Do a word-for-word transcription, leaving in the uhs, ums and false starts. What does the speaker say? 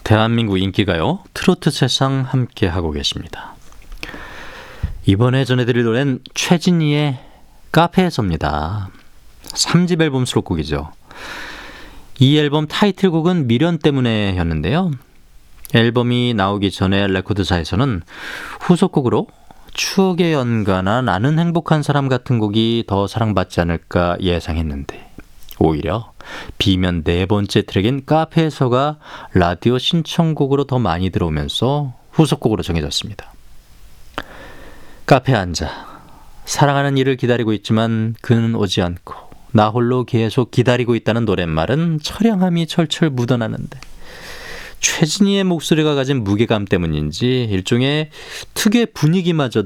대한민국 인기가요 트로트 세상 함께하고 계십니다. 이번에 전해드릴 노래는 최진희의 카페에서입니다. 삼 집 앨범 수록곡이죠. 이 앨범 타이틀곡은 미련 때문에 였는데요. 앨범이 나오기 전에 레코드사에서는 후속곡으로 추억에 연관한 나는 행복한 사람 같은 곡이 더 사랑받지 않을까 예상했는데 오히려 B면 네 번째 트랙인 카페에서가 라디오 신청곡으로 더 많이 들어오면서 후속곡으로 정해졌습니다. 카페에 앉아 사랑하는 이를 기다리고 있지만 그는 오지 않고 나 홀로 계속 기다리고 있다는 노랫말은 처량함이 철철 묻어나는데 최진희의 목소리가 가진 무게감 때문인지 일종의 특유의 분위기마저